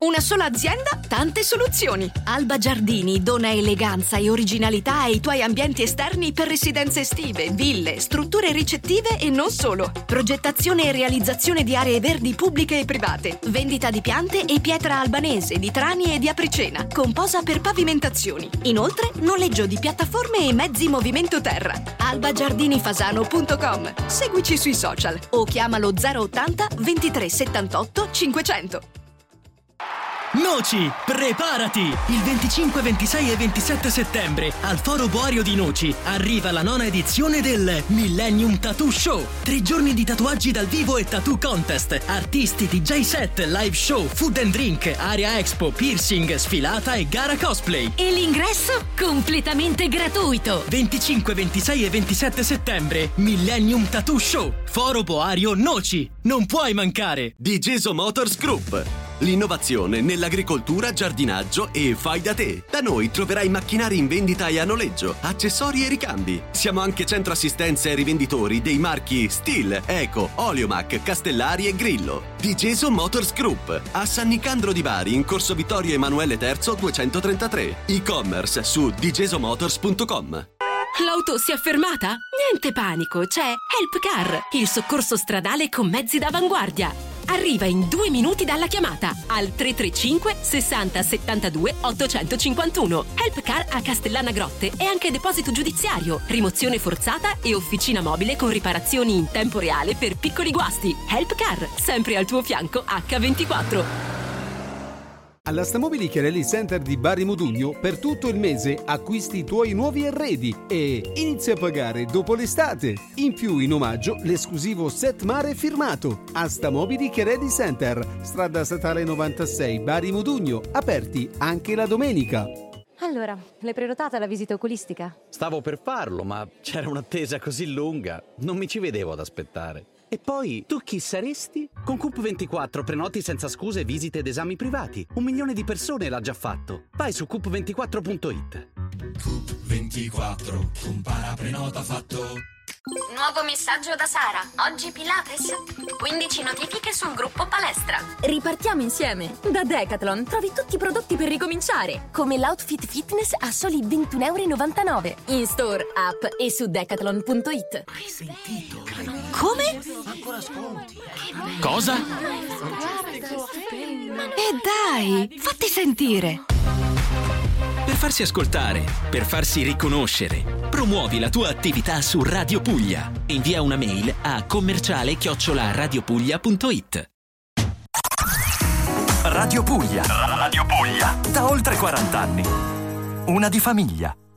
Una sola azienda, tante soluzioni. Alba Giardini dona eleganza e originalità ai tuoi ambienti esterni per residenze estive, ville, strutture ricettive e non solo. Progettazione e realizzazione di aree verdi pubbliche e private. Vendita di piante e pietra albanese, di trani e di apricena, con posa per pavimentazioni. Inoltre, noleggio di piattaforme e mezzi movimento terra. albagiardinifasano.com. Seguici sui social o chiamalo 080 23 78 500. Noci, preparati! Il 25, 26 e 27 settembre al Foro Boario di Noci arriva la 9ª edizione del Millennium Tattoo Show. 3 giorni di tatuaggi dal vivo e tattoo contest, artisti, DJ set, live show, food and drink, area expo, piercing, sfilata e gara cosplay. E l'ingresso completamente gratuito. 25, 26 e 27 settembre Millennium Tattoo Show, Foro Boario Noci. Non puoi mancare! Digeso Motors Group. L'innovazione nell'agricoltura, giardinaggio e fai da te. Da noi troverai macchinari in vendita e a noleggio, accessori e ricambi. Siamo anche centro assistenza ai rivenditori dei marchi Stihl, Eco, Oleomac, Castellari e Grillo. Digeso Motors Group, a San Nicandro di Bari, in corso Vittorio Emanuele III 233. E-commerce su digesomotors.com. L'auto si è fermata? Niente panico, c'è Help Car, il soccorso stradale con mezzi d'avanguardia. Arriva in 2 minuti dalla chiamata al 335 60 72 851. Help Car a Castellana Grotte e anche deposito giudiziario, rimozione forzata e officina mobile con riparazioni in tempo reale per piccoli guasti. Help Car, sempre al tuo fianco H24. Alla Stamobili Chiarelli Center di Bari Modugno per tutto il mese acquisti i tuoi nuovi arredi e inizia a pagare dopo l'estate. In più, in omaggio, l'esclusivo set mare firmato. A Stamobili Chiarelli Center, strada statale 96 Bari Modugno, aperti anche la domenica. Allora, l'hai prenotata la visita oculistica? Stavo per farlo, ma c'era un'attesa così lunga, non mi ci vedevo ad aspettare. E poi, tu chi saresti? Con Coop24 prenoti senza scuse visite ed esami privati. 1 milione di persone l'ha già fatto. Vai su coop24.it. Coop24, compara, prenota, fatto. Nuovo messaggio da Sara. Oggi Pilates. 15 notifiche sul gruppo palestra. Ripartiamo insieme. Da Decathlon trovi tutti i prodotti per ricominciare, come l'outfit fitness a soli 21,99 €. In store, app e su decathlon.it. Hai sentito? Come? Ancora sconti. Cosa? Dai, fatti sentire. Per farsi ascoltare, per farsi riconoscere, promuovi la tua attività su Radio Puglia. Invia una mail a commerciale@radiopuglia.it. Radio Puglia. Radio Puglia. Da oltre 40 anni. Una di famiglia.